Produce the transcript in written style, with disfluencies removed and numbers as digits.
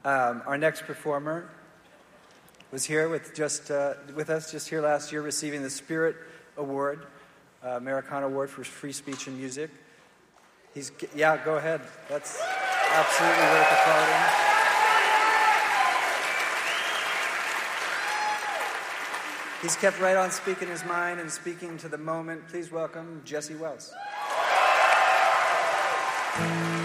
Our next performer was here with us just here last year, receiving the Spirit Award, Americana Award for Free Speech and Music. Go ahead. That's absolutely worth applauding. He's kept right on speaking his mind and speaking to the moment. Please welcome Jesse Wells.